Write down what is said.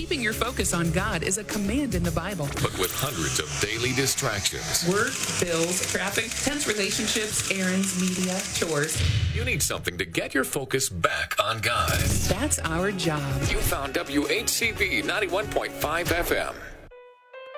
Keeping your focus on God is a command in the Bible. But with hundreds of daily distractions, Work, bills, traffic, tense relationships, errands, media, chores. you need something to get your focus back on God. That's our job. You found WHCV 91.5 FM.